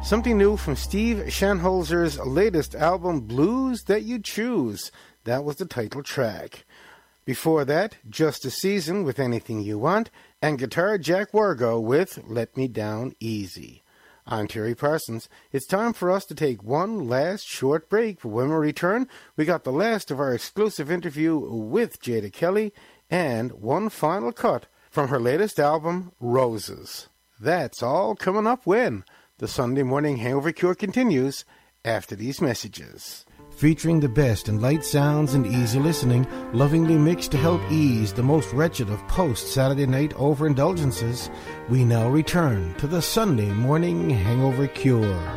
Something new from Steve Shanholzer's latest album, Blues That You Choose. That was the title track. Before that, Just a Season with Anything You Want, and guitar Jack Wargo with Let Me Down Easy. I'm Terry Parsons. It's time for us to take one last short break, but when we return, we got the last of our exclusive interview with Jada Kelly and one final cut from her latest album, Roses. That's all coming up when the Sunday Morning Hangover Cure continues after these messages. Featuring the best in light sounds and easy listening, lovingly mixed to help ease the most wretched of post-Saturday night overindulgences, we now return to the Sunday Morning Hangover Cure.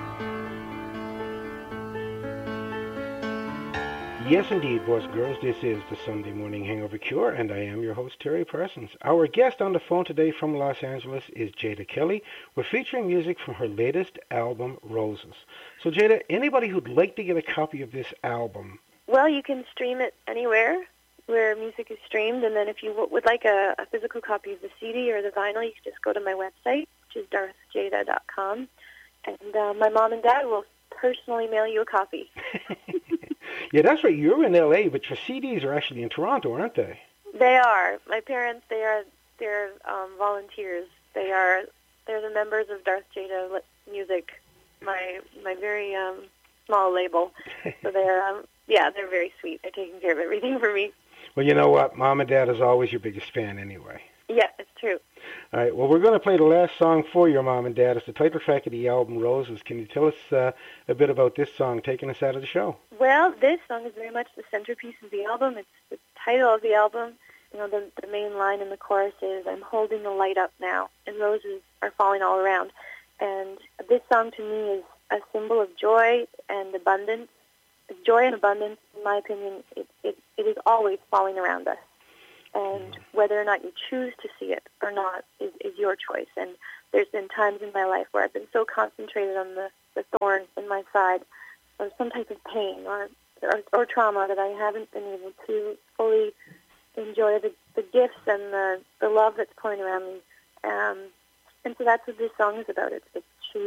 Yes, indeed, boys and girls, this is the Sunday Morning Hangover Cure, and I am your host, Terry Parsons. Our guest on the phone today from Los Angeles is Jada Kelly. We're featuring music from her latest album, Roses. So, Jada, anybody who'd like to get a copy of this album? Well, you can stream it anywhere where music is streamed, and then if you would like a physical copy of the CD or the vinyl, you can just go to my website, which is darthjada.com, and my mom and dad will personally mail you a copy. Yeah, that's right. You're in L.A., but your CDs are actually in Toronto, aren't they? They are. My parents, they're volunteers. They're the members of Darth Jada Music, my very small label. So they're very sweet. They're taking care of everything for me. Well, you know what? Mom and Dad is always your biggest fan anyway. Yeah, it's true. All right, well, we're going to play the last song for your mom and dad. It's the title track of the album, Roses. Can you tell us a bit about this song, taking us out of the show? Well, this song is very much the centerpiece of the album. It's the title of the album. You know, the main line in the chorus is, I'm holding the light up now, and roses are falling all around. And this song, to me, is a symbol of joy and abundance. Joy and abundance, in my opinion, it is always falling around us. And whether or not you choose to see it or not is your choice. And there's been times in my life where I've been so concentrated on the thorn in my side or some type of pain or trauma that I haven't been able to fully enjoy the gifts and the love that's pouring around me. And so that's what this song is about. It's